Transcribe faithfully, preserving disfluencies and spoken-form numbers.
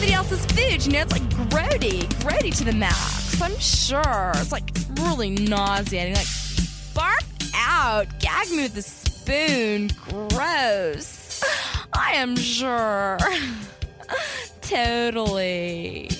somebody else's food. You know, it's like grody, grody to the max. I'm sure. It's like really nauseating. Like, barf out. Gag me with a spoon. Gross. I am sure. Totally.